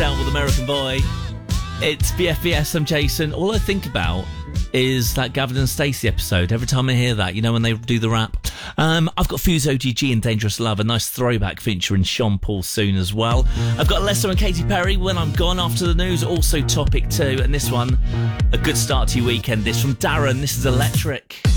Out with American Boy. It's BFBS, I'm Jason. All I think about is that Gavin and Stacey episode. Every time I hear that, you know, when they do the rap. I've got Fuse OGG and Dangerous Love, a nice throwback featuring Sean Paul soon as well. I've got Lester and Katy Perry, When I'm Gone After the News, also Topic 2. And this one, a good start to your weekend. This from Darren, this is Electric.